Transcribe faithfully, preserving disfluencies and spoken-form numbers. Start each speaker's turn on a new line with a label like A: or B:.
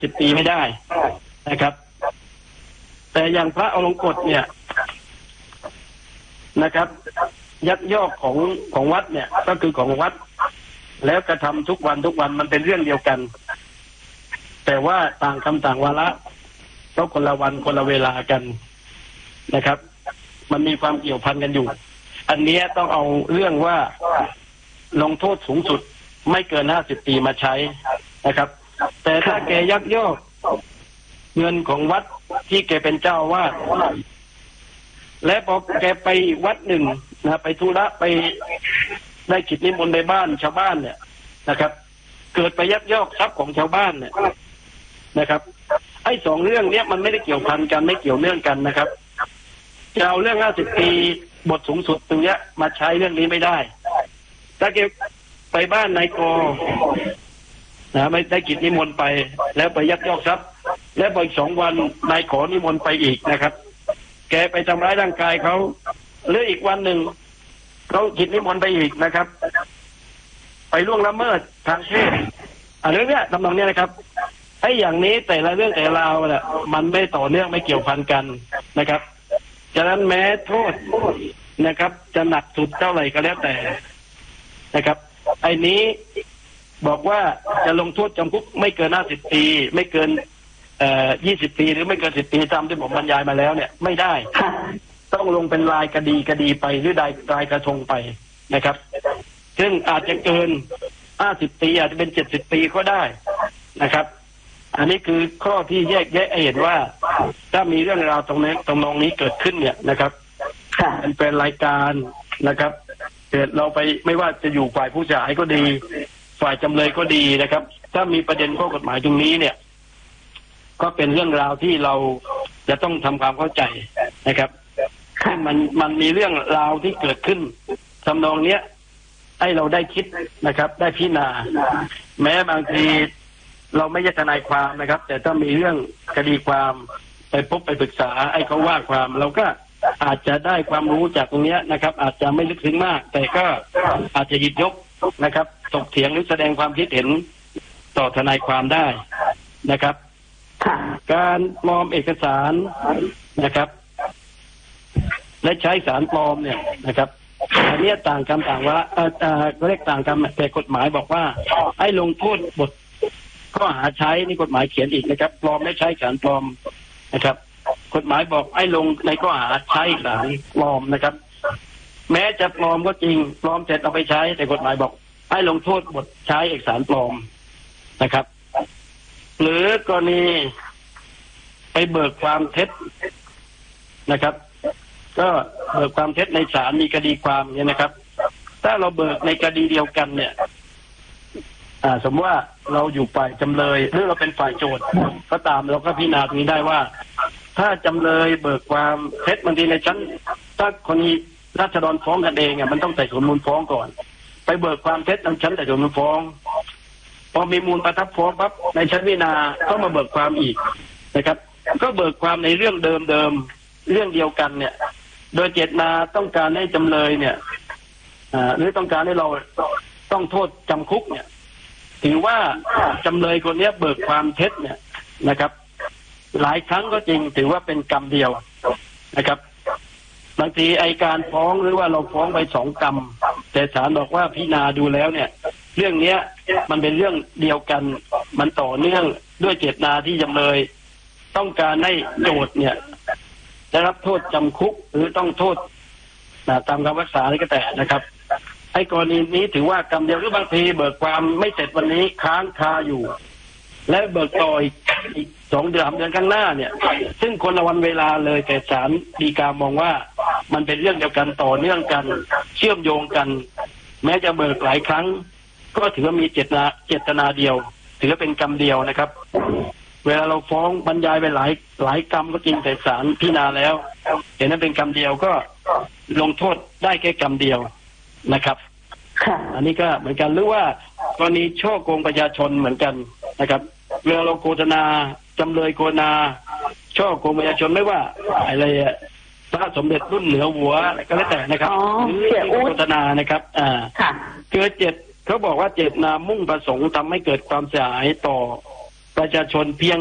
A: สิบปีไม่ได้นะครับแต่อย่างพระอลงกฎเนี่ยนะครับยักยอกของของวัดเนี่ยก็คือของวัดแล้วกระทำทุกวันทุกวันมันเป็นเรื่องเดียวกันแต่ว่าต่างคำต่างวาระก็คนละวันคนละเวลากันนะครับมันมีความเกี่ยวพันกันอยู่อันนี้ต้องเอาเรื่องว่าลงโทษสูงสุดไม่เกินห้าสิบปีมาใช้นะครับแต่ถ้าแกยักยอกเงินของวัดที่แกเป็นเจ้าวาดและพอแกไปวัดหนึ่งนะไปธุระไปได้กิจนิมนต์ในบ้านชาวบ้านเนี่ยนะครับเกิดไปยักยอกทรัพย์ของชาวบ้านเนี่ยนะครับไอ้สองเรื่องเนี้ยมันไม่ได้เกี่ยวพันกันไม่เกี่ยวเนื่องกันนะครับจะเอาเรื่องห้าสิบปีบทสูงสุดตรงเนี้ยมาใช้เรื่องนี้ไม่ได้ถ้าแกไปบ้านนายกนะไม่ได้กิจนิมนต์ไปแล้วไปยักยอกทรัพย์แล้วพออีกสองวันนายขอนิมนต์ไปอีกนะครับแกไปทำร้ายร่างกายเขาหรืออีกวันหนึ่งเขากิจนิมนต์ไปอีกนะครับไปล่วงละเมิดทางเพศอ่ะเรื่องเนี้ยทำนองเนี้ยนะครับไอ้อย่างนี้แต่ละเรื่องแต่ละราวน่ะมันไม่ต่อเนื่องไม่เกี่ยวพันกันนะครับฉะนั้นแม้โทษนะครับจะหนักสุดเท่าไหร่ก็แล้วแต่นะครับไอ้นี้บอกว่าจะลงโทษจำคุกไม่เกินห้าสิบปีไม่เกินเอ่อยี่สิบปีหรือไม่เกินสิบปีตามที่ผมบรรยายมาแล้วเนี่ยไม่ได้ต้องลงเป็นรายคดีคดีไปหรือรายรายกระทงไปนะครับซึ่งอาจจะเกินห้าสิบปีอาจจะเป็นเจ็ดสิบปีก็ได้นะครับอันนี้คือข้อที่แยกแยะให้เห็นว่าถ้ามีเรื่องราวตรงนี้ตรงนองนี้เกิดขึ้นเนี่ยนะครับเป็นเป็นรายการนะครับเกิดเราไปไม่ว่าจะอยู่ฝ่ายผู้เสียหายก็ดีฝ่ายจำเลยก็ดีนะครับถ้ามีประเด็นข้อกฎหมายตรงนี้เนี่ยก็เป็นเรื่องราวที่เราจะต้องทำความเข้าใจนะครับซึ่งมันมันมีเรื่องราวที่เกิดขึ้นทำนองเนี้ยให้เราได้คิดนะครับได้พิจารณาแม้บางทีเราไม่ใช่ทนายความนะครับแต่ถ้ามีเรื่องคดีความไปพบไปปรึกษาไอ้เขาว่าความเราก็อาจจะได้ความรู้จากตรงนี้นะครับอาจจะไม่ลึกซึ้งมากแต่ก็อาจจะหยิบยกนะครับถกเถียงหรือแสดงความคิดเห็นต่อทนายความได้นะครับการปลอมเอกสารนะครับและใช้สารปลอมเนี่ยนะครับอันนี้ต่างกรรมต่างวาระเอ่อเรียกต่างกรรมแต่กฎหมายบอกว่าให้ลงโทษบทข้อหาใช้นี่กฎหมายเขียนอีกนะครับปลอมและใช้สารปลอมนะครับกฎหมายบอกให้ลงในข้อหาใช้สารปลอมนะครับแม้จะปลอมก็จริงปลอมเสร็จเอาไปใช้แต่กฎหมายบอกให้ลงโทษบทใช้เอกสารปลอมนะครับหรือกรณีไปเบิกความเท็จนะครับก็เบิกความเท็จในศาลมีคดีความเนี่ยนะครับถ้าเราเบิกในคดีเดียวกันเนี่ยอ่าสมมติว่าเราอยู่ฝ่ายจำเลยหรือเราเป็นฝ่ายโจทก์ก็ตามเราก็พิจารณาตรงนี้ได้ว่าถ้าจำเลยเบิกความเท็จบางทีในชั้นถ้าคนนี้ราษฎรฟ้องกันเองอ่ะมันต้องไต่สวนมูลฟ้องก่อนไปเบิกความเท็จในชั้นไต่สวนมูลฟ้องพอมีมูลประทับฟ้องปั๊บในชั้นพิจารณาก็มาเบิกความอีกนะครับก็เบิกความในเรื่องเดิมๆเรื่องเดียวกันเนี่ยโดยเจตนาต้องการให้จำเลยเนี่ยอ่าหรือต้องการให้เราต้องโทษจำคุกเนี่ยถือว่าจำเลยคนนี้เบิกความเท็จเนี่ยนะครับหลายครั้งก็จริงถือว่าเป็นกรรมเดียวนะครับบางทีไอการฟ้องหรือว่าเราฟ้องไปสองกรรมแต่ศาลบอกว่าพิจารณาดูแล้วเนี่ยเรื่องเนี้ยมันเป็นเรื่องเดียวกันมันต่อเนื่องด้วยเจตนาที่จำเลยต้องการให้โจทก์เนี่ยได้รับโทษจำคุกหรือต้องโทษตามคำพิพากษาอะไรก็แต่นะครับไอ้กรณีนี้ถือว่ากรรมเดียวหรือบางทีเบิกความไม่เสร็จวันนี้ค้างคาอยู่และเบิกต่ออีกสองเดือนเดือนข้างหน้าเนี่ยซึ่งคนละวันเวลาเลยแต่ศาลฎีกามองว่ามันเป็นเรื่องเดียวกันต่อเนื่องกันเชื่อมโยงกันแม้จะเบิกหลายครั้งก็ถือว่ามีเจตนาเจตนาเดียวถือว่าเป็นกรรมเดียวนะครับเวลาเราฟ้องบรรยายไปหลายหลายกรรมก็จริงแต่ศาลพิจารณาแล้วเห็นนั้นเป็นกรรมเดียวก็ลงโทษได้แค่กรรมเดียวนะครับอันนี้ก็เหมือนกันหรือว่ากรณีช่อโกงประชาชนเหมือนกันนะครับเวลาเราโฆษณาจำเลยโฆษณาช่อโกงประชาชนไม่ว่าอะไรพระสมเด็จรุ่นเหนือหัวก็แล้วแต่นะครับหรือโฆษณานะครับอ่าเกิดเจตเขาบอกว่าเจตนามุ่งประสงค์ทำให้เกิดความเสียหายต่อประชาชนเพียง